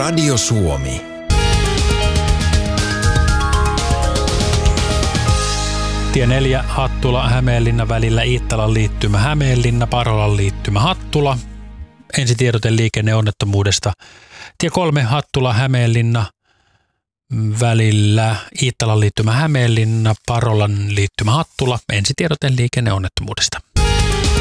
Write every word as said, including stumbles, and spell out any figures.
Radio Suomi. Tie neljä Hattula Hämeenlinna välillä Iittalan liittymä Hämeenlinna, Parolan liittymä Hattula. Ensitiedote liikenneonnettomuudesta. Tie kolme Hattula Hämeenlinna välillä Iittalan liittymä Hämeenlinna, Parolan liittymä Hattula. Ensitiedote liikenneonnettomuudesta.